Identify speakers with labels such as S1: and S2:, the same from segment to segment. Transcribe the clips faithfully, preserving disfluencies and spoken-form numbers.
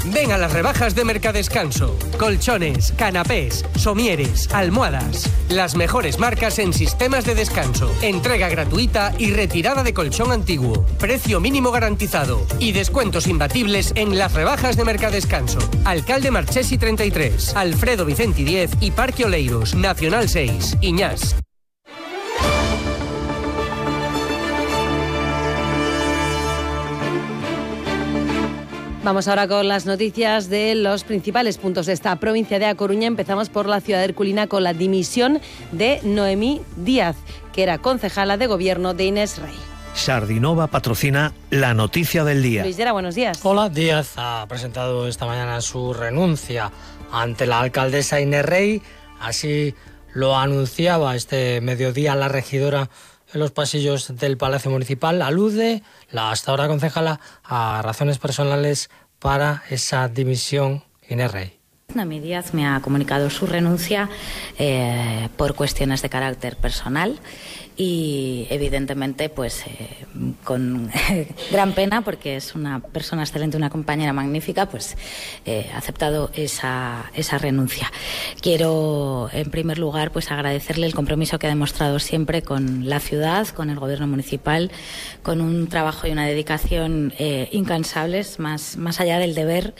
S1: Ven a las rebajas de Mercadescanso. Colchones, canapés, somieres, almohadas. Las mejores marcas en sistemas de descanso. Entrega gratuita y retirada de colchón antiguo. Precio mínimo garantizado. Y descuentos imbatibles en las rebajas de Mercadescanso. Alcalde Marchesi treinta y tres, Alfredo Vicenti diez y Parque Oleiros, Nacional seis, Iñás.
S2: Vamos ahora con las noticias de los principales puntos de esta provincia de A Coruña. Empezamos por la ciudad herculina con la dimisión de Noemí Díaz, que era concejala de gobierno de Inés Rey.
S3: Sardinova patrocina la noticia del día.
S2: Luis Llera, buenos días.
S4: Hola, Díaz ha presentado esta mañana su renuncia ante la alcaldesa Inés Rey. Así lo anunciaba este mediodía la regidora en los pasillos del Palacio Municipal. Alude la hasta ahora concejala a razones personales para esa dimisión Inés Rey.
S5: Noemí Díaz me ha comunicado su renuncia eh, por cuestiones de carácter personal y evidentemente pues eh, con gran pena, porque es una persona excelente, una compañera magnífica, pues eh, ha aceptado esa, esa renuncia. Quiero en primer lugar pues agradecerle el compromiso que ha demostrado siempre con la ciudad, con el gobierno municipal, con un trabajo y una dedicación eh, incansables, más, más allá del deber,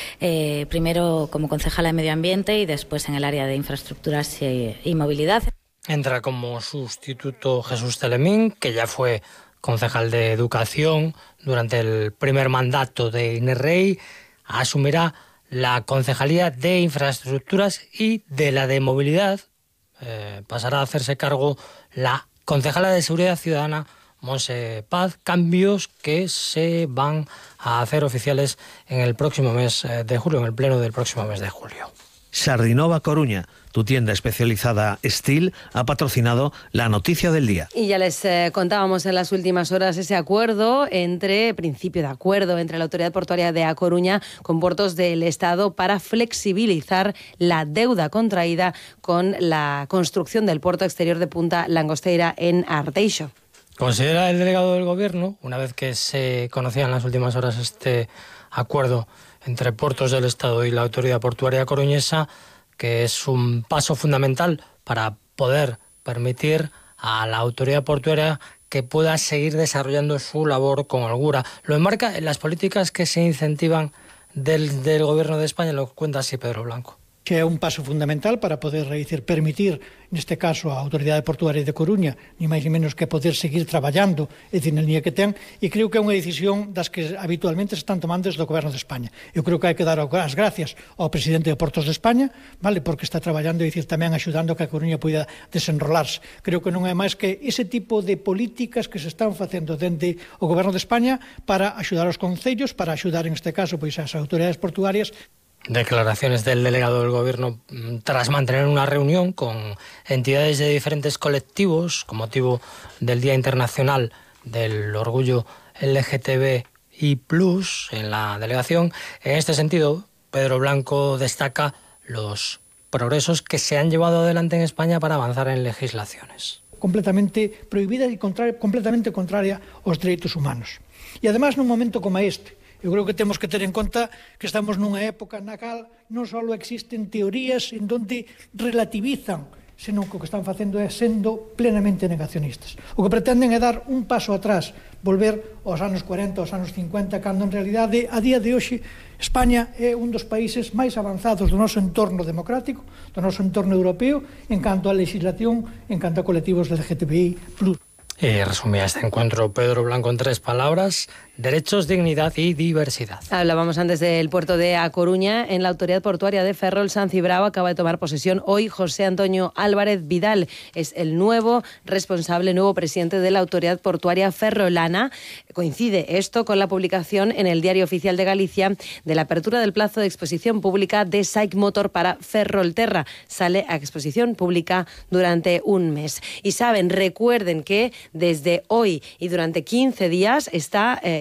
S5: eh, primero como concejala de Medio Ambiente y después en el área de infraestructuras y, y movilidad.
S4: Entra como sustituto Jesús Telemín, que ya fue concejal de Educación durante el primer mandato de Inés Rey. Asumirá la concejalía de Infraestructuras y de la de Movilidad. Eh, pasará a hacerse cargo la concejala de Seguridad Ciudadana, Monse Paz, cambios que se van a hacer oficiales en el próximo mes de julio, en el pleno del próximo mes de julio.
S3: Sardinova Coruña, tu tienda especializada Steel, ha patrocinado la noticia del día.
S2: Y ya les eh, contábamos en las últimas horas ese acuerdo, entre principio de acuerdo entre la Autoridad Portuaria de A Coruña con Puertos del Estado para flexibilizar la deuda contraída con la construcción del puerto exterior de Punta Langosteira en Arteixo.
S4: Considera el delegado del Gobierno, una vez que se conocía en las últimas horas este acuerdo entre Puertos del Estado y la Autoridad Portuaria coruñesa, que es un paso fundamental para poder permitir a la Autoridad Portuaria que pueda seguir desarrollando su labor con holgura. Lo enmarca en las políticas que se incentivan del, del Gobierno de España, lo cuenta así Pedro Blanco.
S6: Que é un paso fundamental para poder decir, permitir, neste caso, a Autoridade Portuaria de Coruña, ni máis ni menos que poder seguir traballando, é dicir, na línea que ten, e creo que é unha decisión das que habitualmente se están tomando desde o Goberno de España. Eu creo que hai que dar as gracias ao presidente de Portos de España, vale, porque está traballando, é dicir, tamén axudando que a Coruña poida desenrolarse. Creo que non é máis que ese tipo de políticas que se están facendo dende o Goberno de España para axudar aos concellos, para axudar, en este caso, pois as autoridades portuarias.
S4: Declaraciones del delegado del Gobierno tras mantener una reunión con entidades de diferentes colectivos con motivo del Día Internacional del Orgullo L G T B I plus, en la delegación. En este sentido, Pedro Blanco destaca los progresos que se han llevado adelante en España para avanzar en legislaciones.
S6: Completamente prohibida y contra, completamente contraria aos dereitos humanos. E además nun momento como este, eu creo que temos que ter en conta que estamos nunha época na cal non só existen teorías en donde relativizan, senón que o que están facendo é sendo plenamente negacionistas. O que pretenden é dar un paso atrás, volver aos anos cuarenta, aos anos cincuenta, cando en realidade, a día de hoxe, España é un dos países máis avanzados do noso entorno democrático, do noso entorno europeo, en canto a legislación, en canto a colectivos L G T B I plus.
S4: Y resumía este encuentro Pedro Blanco en tres palabras: derechos, dignidad y diversidad.
S2: Hablábamos antes del puerto de A Coruña. En la Autoridad Portuaria de Ferrol San Cibrao acaba de tomar posesión hoy José Antonio Álvarez Vidal. Es el nuevo responsable, nuevo presidente de la Autoridad Portuaria ferrolana. Coincide esto con la publicación en el Diario Oficial de Galicia de la apertura del plazo de exposición pública de Saik Motor para Ferrolterra. Sale a exposición pública durante un mes. Y saben, recuerden que desde hoy y durante quince días está eh,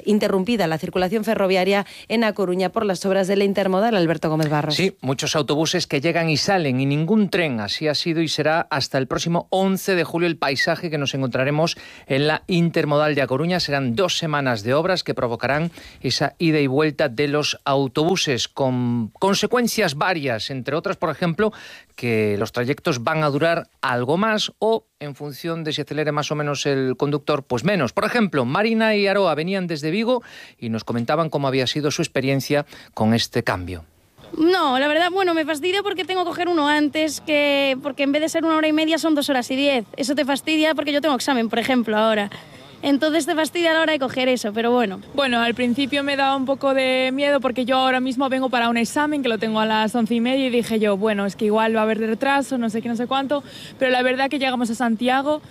S2: interrumpida la circulación ferroviaria en A Coruña por las obras de la intermodal. Alberto Gómez Barros.
S7: Sí, muchos autobuses que llegan y salen y ningún tren. Así ha sido y será hasta el próximo once de julio el paisaje que nos encontraremos en la intermodal de A Coruña. Serán dos semanas de obras que provocarán esa ida y vuelta de los autobuses con consecuencias varias, entre otras, por ejemplo, que los trayectos van a durar algo más o, en función de si acelere más o menos el conductor, pues menos. Por ejemplo, Marina y Aroa venían desde Vigo y nos comentaban cómo había sido su experiencia con este cambio.
S8: No, la verdad, bueno, me fastidia porque tengo que coger uno antes, que porque en vez de ser una hora y media son dos horas y diez. Eso te fastidia porque yo tengo examen, por ejemplo, ahora. Entonces te fastidia a la hora de coger eso, pero bueno.
S9: Bueno, al principio me daba un poco de miedo porque yo ahora mismo vengo para un examen que lo tengo a las once y media y dije yo, bueno, es que igual va a haber retraso, no sé qué, no sé cuánto, pero la verdad que llegamos a Santiago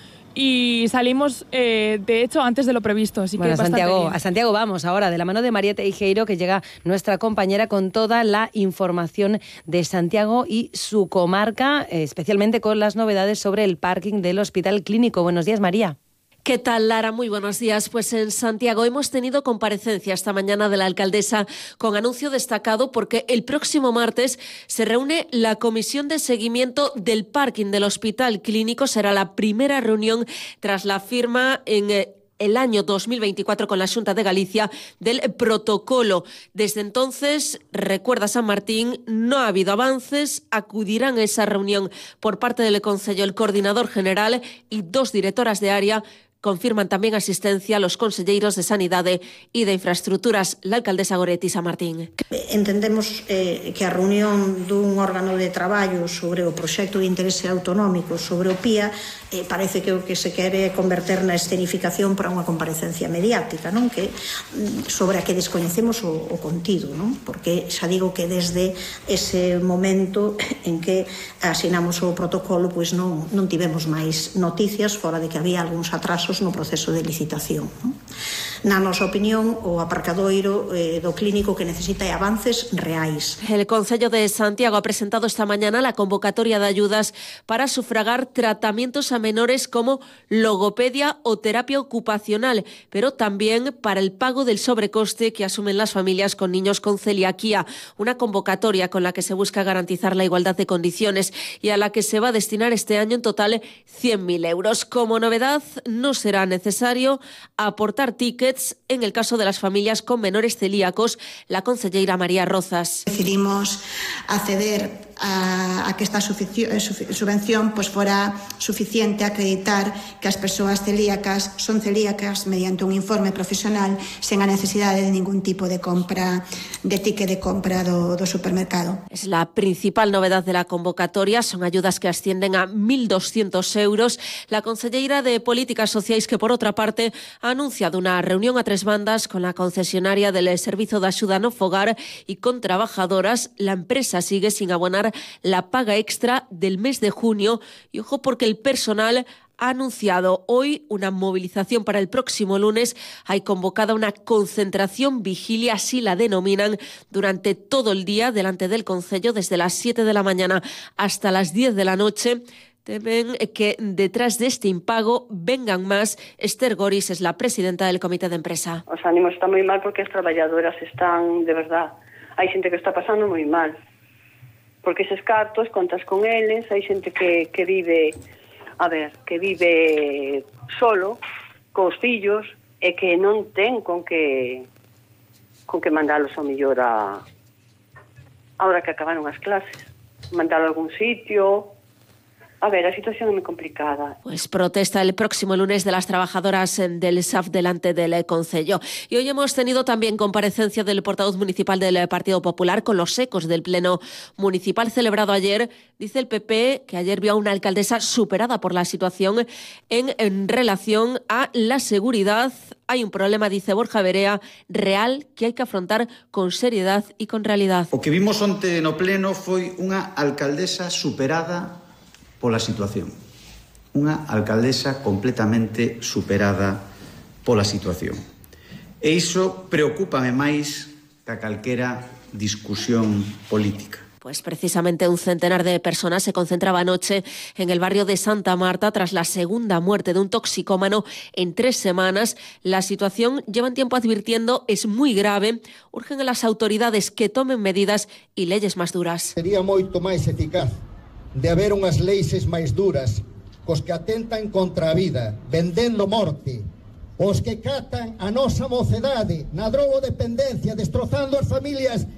S9: y salimos, eh, de hecho, antes de lo previsto. Así
S2: bueno,
S9: que
S2: a Santiago,
S9: bien.
S2: a Santiago vamos ahora, de la mano de María Teijeiro, que llega nuestra compañera con toda la información de Santiago y su comarca, especialmente con las novedades sobre el parking del Hospital Clínico. Buenos días, María.
S10: ¿Qué tal, Lara? Muy buenos días. Pues en Santiago hemos tenido comparecencia esta mañana de la alcaldesa con anuncio destacado porque el próximo martes se reúne la comisión de seguimiento del parking del Hospital Clínico. Será la primera reunión tras la firma en eh, el año dos mil veinticuatro con la Xunta de Galicia del protocolo. Desde entonces, recuerda San Martín, no ha habido avances. Acudirán a esa reunión por parte del Concello el coordinador general y dos directoras de área. Confirman tamén asistencia los conselleiros de Sanidade e de Infraestructuras. La alcaldesa Goretti San Martín.
S11: Entendemos eh, que a reunión dun órgano de traballo sobre o proxecto de interese autonómico sobre o P I A eh, parece que o que se quere é converter na escenificación para unha comparecencia mediática, non? Que sobre a que descoñecemos o, o contido, non? Porque xa digo que desde ese momento en que asinamos o protocolo, pois non, non tivemos máis noticias fora de que había algúns atrasos no proceso de licitación. Non? Na nosa opinión, o aparcadoiro eh, do clínico que necesita é avances reais.
S10: El Concello de Santiago ha presentado esta mañana la convocatoria de ayudas para sufragar tratamientos a menores como logopedia o terapia ocupacional, pero también para el pago del sobrecoste que asumen las familias con niños con celiaquía. Una convocatoria con la que se busca garantizar la igualdad de condiciones y a la que se va a destinar este año en total cien mil euros. Como novedad, no será necesario aportar tickets en el caso de las familias con menores celíacos. La concelleira María Rozas.
S11: Decidimos acceder a, a que esta subvención pues fuera suficiente a acreditar que as persoas celíacas son celíacas mediante un informe profesional sen a necesidade de ningún tipo de compra de ticket de compra do, do supermercado.
S10: Es la principal novedad de la convocatoria, son ayudas que ascienden a mil doscientos euros. La concelleira de Políticas Sociais, que por otra parte ha anunciado una reunión a tres bandas con la concesionaria del Servizo de Axuda no Fogar y con trabajadoras. La empresa sigue sin abonar la paga extra del mes de junio y ojo porque el personal ha anunciado hoy una movilización para el próximo lunes. Hay convocada una concentración vigilia, así la denominan, durante todo el día delante del Concello, desde las siete de la mañana hasta las diez de la noche. Temen que detrás de este impago vengan más. Esther Goris es la presidenta del comité de empresa.
S12: Os ánimos están moi mal porque as traballadoras están, de verdad, hai xente que está pasando moi mal. Porque eses cartos, contas con eles, hai xente que, que vive, a ver, que vive solo, cos fillos, e que non ten con que con que mandalos ao mellor a ahora que acabaron as clases. Mandalo a algún sitio. A ver, la situación es muy complicada.
S10: Pues protesta el próximo lunes de las trabajadoras del S A F delante del Concello. Y hoy hemos tenido también comparecencia del portavoz municipal del Partido Popular con los ecos del pleno municipal celebrado ayer. Dice el P P que ayer vio a una alcaldesa superada por la situación en, en relación a la seguridad. Hay un problema, dice Borja Berea, real que hai que afrontar con seriedad e con realidad.
S13: O que vimos onte no pleno foi unha alcaldesa superada pola situación. Unha alcaldesa completamente superada pola situación. E iso preocúpame máis que a calquera discusión política.
S10: Pues precisamente un centenar de personas se concentraba anoche en el barrio de Santa Marta tras la segunda muerte de un toxicómano en tres semanas. La situación, llevan tiempo advirtiendo, es muy grave. Urgen a las autoridades que tomen medidas y leyes más duras.
S14: Sería moito máis eficaz de haber unhas leis máis duras cos que atentan contra a vida, vendendo morte, os que catan a nosa mocedade na drogodependencia, destrozando as familias